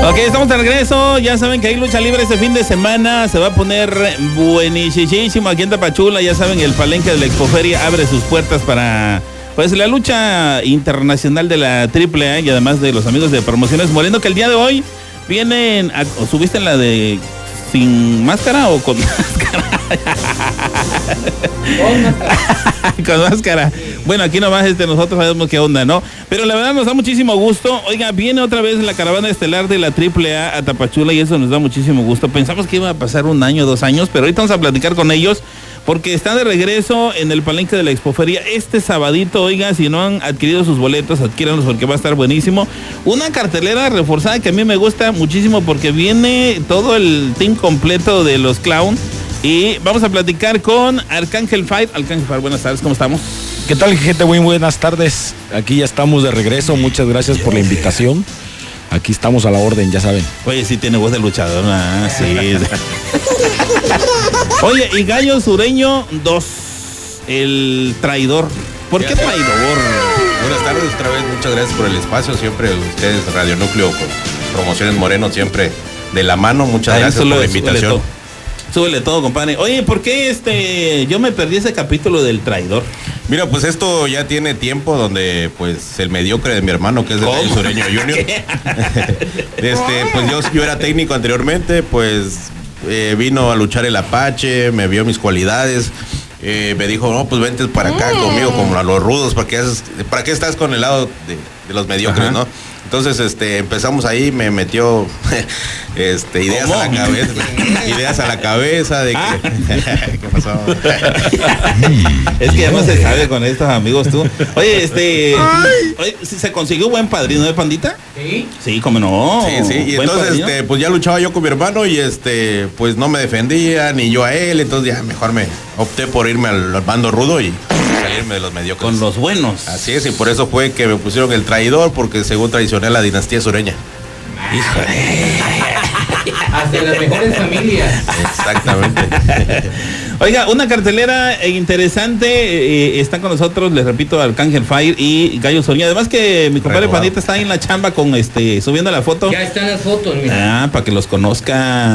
Ok, estamos de regreso. Ya saben que hay lucha libre este fin de semana. Se va a poner buenísimo aquí en Tapachula. Ya saben, el palenque de la Expoferia abre sus puertas para pues la lucha internacional de la AAA y además de los amigos de Promociones Moreno, que el día de hoy vienen ¿o subiste en la de sin máscara o con máscara? Con máscara. Con máscara. Bueno, aquí nomás nosotros sabemos qué onda, ¿no? Pero la verdad nos da muchísimo gusto. Oiga, viene otra vez la caravana estelar de la AAA a Tapachula y eso nos da muchísimo gusto. Pensamos que iba a pasar 1 año, 2 años, pero ahorita vamos a platicar con ellos porque están de regreso en el palenque de la Expoferia este sabadito. Oiga, si no han adquirido sus boletos, adquiéranlos porque va a estar buenísimo. Una cartelera reforzada que a mí me gusta muchísimo porque viene todo el team completo de los Clown. Y vamos a platicar con Arcángel Fight. Arcángel Fight, buenas tardes, ¿cómo estamos? ¿Qué tal, gente? Muy buenas tardes. Aquí ya estamos de regreso. Muchas gracias por la invitación. Aquí estamos a la orden, ya saben. Oye, sí tiene voz de luchador. Ah, sí. Oye, y Gallo Sureño 2, el traidor. ¿Por qué traidor? Buenas tardes otra vez, muchas gracias por el espacio. Siempre ustedes, Radio Núcleo, con Promociones Moreno, siempre de la mano. Muchas gracias por la invitación. Súbele todo, compadre. Oye, ¿por qué yo me perdí ese capítulo del traidor? Mira, pues esto ya tiene tiempo donde pues el mediocre de mi hermano, que es el Gallo Sureño Junior. Pues yo era técnico anteriormente, pues vino a luchar el Apache, me vio mis cualidades. Me dijo, no, pues vente para acá conmigo, como a los rudos, ¿para qué estás con el lado de los mediocres? Ajá. ¿No? Entonces, empezamos ahí, me metió ideas a la cabeza, ideas a la cabeza de que ¿qué pasó? Es que ya no se sabe con estos amigos tú. Oye, ¿se consiguió buen padrino de Pandita? Sí. Sí, cómo no. Sí, y entonces, pues ya luchaba yo con mi hermano y pues no me defendía, ni yo a él, entonces ya mejor me opté por irme al bando rudo y salirme de los mediocres. Con los buenos. Así es, y por eso fue que me pusieron el traidor, porque según traicioné a la dinastía sureña. Híjole. Hasta las mejores familias. Exactamente. Oiga, una cartelera interesante. Está con nosotros, les repito, Arcángel Fire y Gallo Sureño. Además que mi compadre Pandita está ahí en la chamba con subiendo la foto. Ya están las fotos, mira. Para que los conozca.